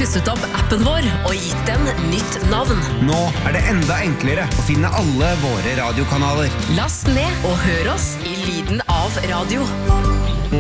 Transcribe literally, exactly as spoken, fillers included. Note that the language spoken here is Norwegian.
pusset opp appen vår og gitt den nytt navn. Nå er det enda enklere å finne alle våre radiokanaler. Last ned og hør oss i lyden av radio.